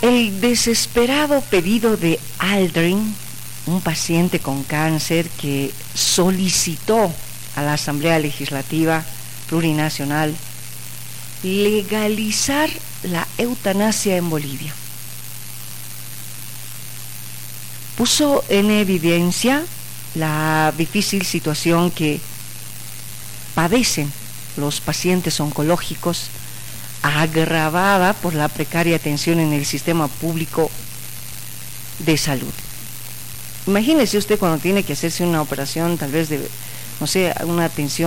El desesperado pedido de Aldrin, un paciente con cáncer que solicitó a la Asamblea Legislativa Plurinacional legalizar la eutanasia en Bolivia, puso en evidencia la difícil situación que padecen los pacientes oncológicos, agravada por la precaria atención en el sistema público de salud. Imagínese usted cuando tiene que hacerse una operación, tal vez de, no sé, una atención